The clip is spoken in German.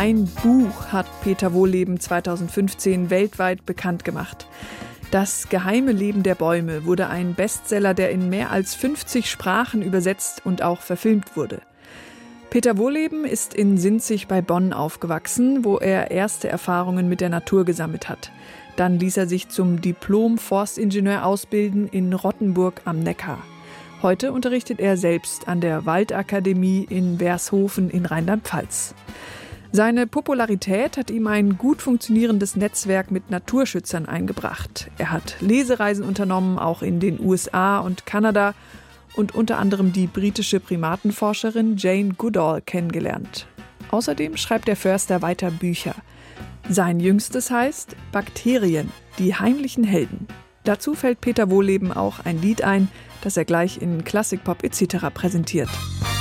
Ein Buch hat Peter Wohlleben 2015 weltweit bekannt gemacht. Das geheime Leben der Bäume wurde ein Bestseller, der in mehr als 50 Sprachen übersetzt und auch verfilmt wurde. Peter Wohlleben ist in Sinzig bei Bonn aufgewachsen, wo er erste Erfahrungen mit der Natur gesammelt hat. Dann ließ er sich zum Diplom-Forstingenieur ausbilden in Rottenburg am Neckar. Heute unterrichtet er selbst an der Waldakademie in Wershofen in Rheinland-Pfalz. Seine Popularität hat ihm ein gut funktionierendes Netzwerk mit Naturschützern eingebracht. Er hat Lesereisen unternommen, auch in den USA und Kanada, und unter anderem die britische Primatenforscherin Jane Goodall kennengelernt. Außerdem schreibt der Förster weiter Bücher. Sein jüngstes heißt Bakterien, die heimlichen Helden. Dazu fällt Peter Wohlleben auch ein Lied ein, das er gleich in Klassikpop etc. präsentiert.